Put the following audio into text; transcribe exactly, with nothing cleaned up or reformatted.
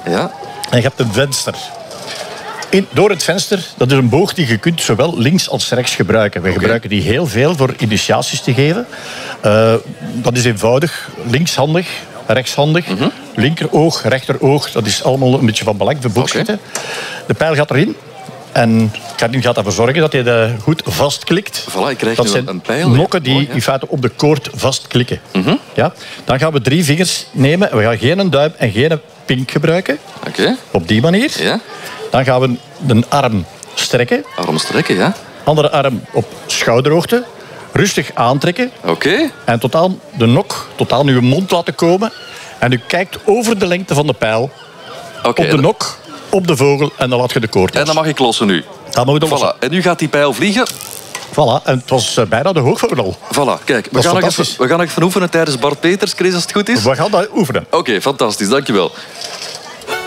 Ja. En je hebt een venster. In, door het venster, dat is een boog die je kunt zowel links als rechts gebruiken. We okay. gebruiken die heel veel voor initiaties te geven. Uh, dat is eenvoudig. Linkshandig, rechtshandig. Mm-hmm. Linkeroog, rechteroog. Dat is allemaal een beetje van belang voor boogschieten. Okay. De pijl gaat erin. En Karin gaat ervoor zorgen dat hij dat goed vastklikt. Voilà, ik krijg dat nu zijn een pijl. nokken die Mooi, in feite op de koord vastklikken. Mm-hmm. Ja? Dan gaan we drie vingers nemen. We gaan geen duim en geen pink gebruiken. Okay. Op die manier. Ja. Dan gaan we de arm strekken. Arm strekken, ja. Andere arm op schouderhoogte. Rustig aantrekken. Oké. Okay. En tot aan de nok, tot aan uw mond laten komen. En u kijkt over de lengte van de pijl. Okay, op de nok, op de vogel en dan laat je de koord los. En dan mag ik lossen nu. Dan mag je lossen. Voilà. En nu gaat die pijl vliegen. Voilà, en het was uh, bijna de hoogvogel. Voilà, kijk, we gaan, nog even, we gaan nog even oefenen tijdens Bart Peters, Chris, als het goed is. We gaan dat oefenen. Oké, okay, fantastisch, dankjewel.